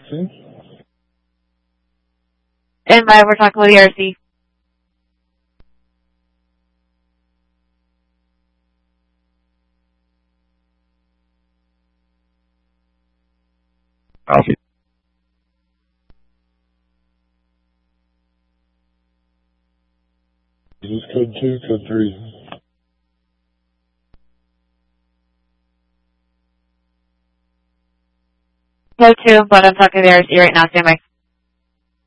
RC? And by we're talking with the RC. RC. Is this code 2, code 3? Code 2, but I'm talking to the RC right now. Stand by.